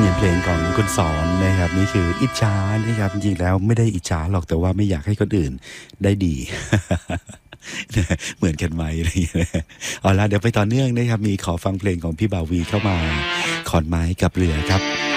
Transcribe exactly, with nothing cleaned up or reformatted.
เนี่ยเพลงของคุณสอนนะครับนี่คืออิจฉานะครับจริงๆแล้วไม่ได้อิจฉาหรอกแต่ว่าไม่อยากให้คนอื่นได้ดี เหมือนกันไหมอะไรอย่างเงี้ยเอาละเดี๋ยวไปต่อเนื่องนะครับมีขอฟังเพลงของพี่บ่าววีเข้ามาขอนไม้กับเรือครับ